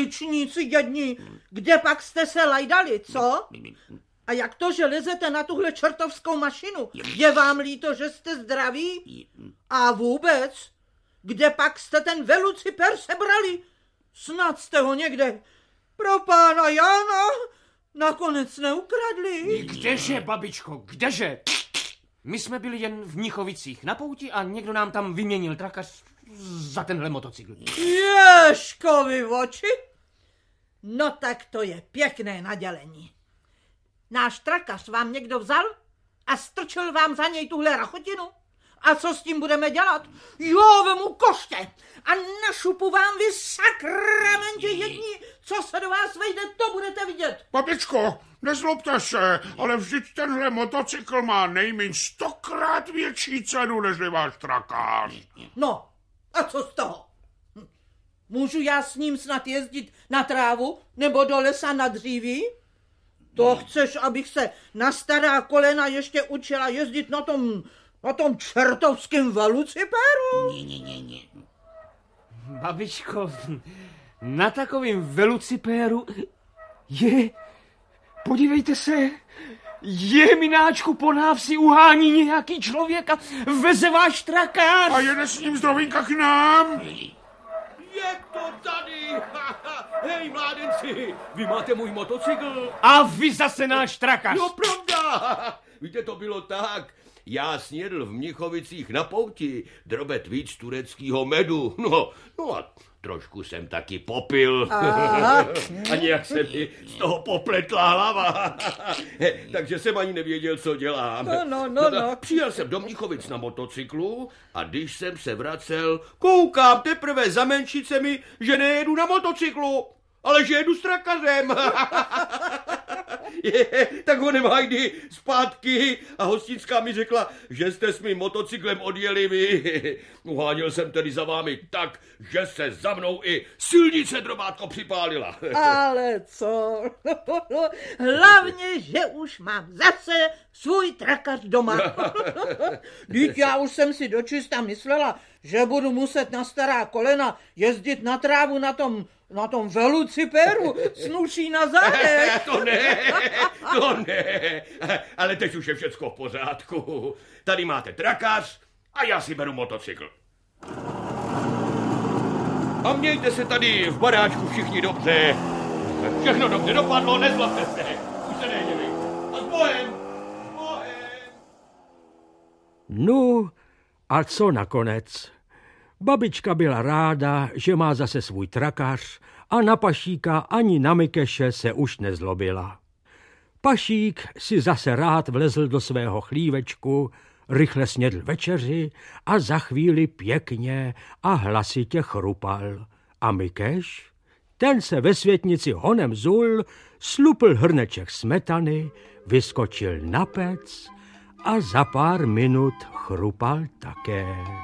uličníci jedni, kde pak jste se lajdali, co? A jak to, že lezete na tuhle čertovskou mašinu? Je vám líto, že jste zdraví? A vůbec, kde pak jste ten veluciper sebrali? Snad jste ho někde pro pána Jana nakonec neukradli. Kdeže, babičko, kdeže? My jsme byli jen v Mnichovicích na pouti a někdo nám tam vyměnil trakař za tenhle motocykl. Ježkovi oči? No tak to je pěkné nadělení. Náš trakař vám někdo vzal a strčil vám za něj tuhle rachotinu? A co s tím budeme dělat? Jo, vemu koště a našupu vám vy sakramentě jedni, co se do vás vejde, to budete vidět. Babičko, nezlobte se, ale vždyť tenhle motocykl má nejméně 100krát větší cenu, než váš trakář. No, a co z toho? Můžu já s ním snad jezdit na trávu nebo do lesa na dříví? To chceš, abych se na stará kolena ještě učila jezdit na tom čertovském veluciperu? Ne. Babičko, na takovým velucipéru podívejte se, mináčku po návsi uhání nějaký člověk a veze váš trakář. A jede s ním z Rovinka k nám? Je to tady! Hej, mládenci, vy máte můj motocykl? A vy zase náš trakář. No, pravda! Víte, to bylo tak. Já snědl v Mnichovicích na pouti drobet víc tureckého medu. No a trošku jsem taky popil. A nějak se mi z toho popletla hlava. Takže jsem ani nevěděl, co dělám. No. Přijel jsem do Mnichovic na motocyklu a když jsem se vracel, koukám teprve za Menšicemi, že nejedu na motocyklu, ale že jedu s trakařem. Tak ho nemajdy zpátky a hostinská mi řekla, že jste s mým motocyklem odjeli vy. Uháněl jsem tedy za vámi tak, že se za mnou i silnice drobátko připálila. Ale co? Hlavně, že už mám zase svůj trakař doma. Vždyť já už jsem si dočista myslela, že budu muset na stará kolena jezdit na trávu na tom veluciperu s nuší na zádech. To ne. Ale teď už je všecko v pořádku. Tady máte trakař a já si beru motocykl. A mějte se tady v baráčku všichni dobře. Všechno dobře dopadlo, nezlobte se. Už se nejděli. A s Bohem. No, a co nakonec? Babička byla ráda, že má zase svůj trakař a na Pašíka ani na Mikeše se už nezlobila. Pašík si zase rád vlezl do svého chlívečku, rychle snědl večeři a za chvíli pěkně a hlasitě chrupal. A Mikeš? Ten se ve světnici honem zul, slupl hrneček smetany, vyskočil na pec a za pár minut chrupal také.